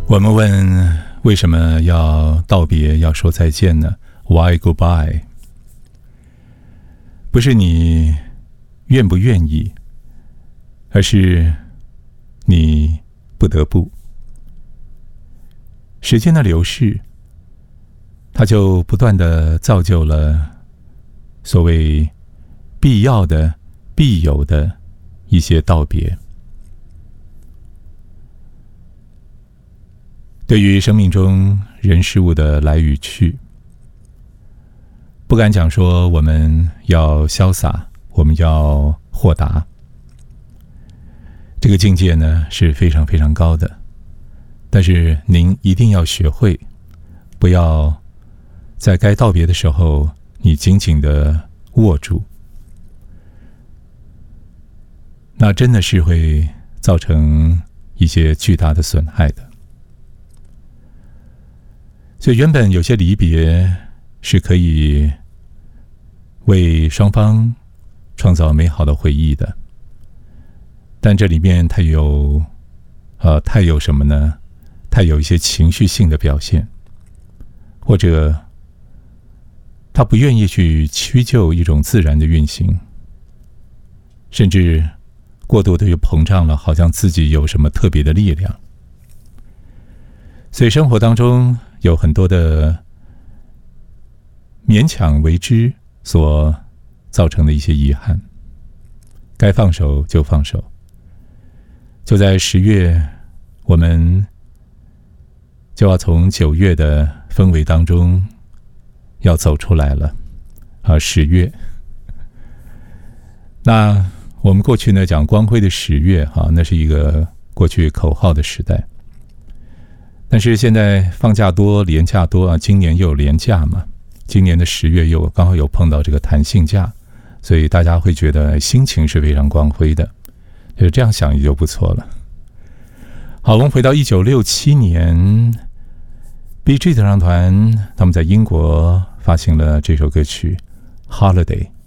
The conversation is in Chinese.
我们问为什么要道别，要说再见呢？ Why goodbye？ 不是你愿不愿意，而是你不得不。时间的流逝，它就不断地造就了所谓必要的、必有的一些道别。对于生命中人事物的来与去，不敢讲说我们要潇洒，我们要豁达，这个境界呢是非常非常高的。但是您一定要学会，不要在该道别的时候你紧紧地握住，那真的是会造成一些巨大的损害的。所以原本有些离别是可以为双方创造美好的回忆的，但这里面太有什么呢？太有一些情绪性的表现，或者他不愿意去屈就一种自然的运行，甚至过度的又膨胀了，好像自己有什么特别的力量。所以生活当中有很多的勉强为之所造成的一些遗憾，该放手就放手。就在10月，我们就要从9月的氛围当中要走出来了10月。那我们过去呢讲光辉的10月那是一个过去口号的时代。但是现在放假多，连假多今年又有连假嘛，今年的10月又刚好有碰到这个弹性假，所以大家会觉得心情是非常光辉的，就这样想也就不错了。好，我们回到1967年 Bee Gees 合唱团他们在英国发行了这首歌曲 Holiday。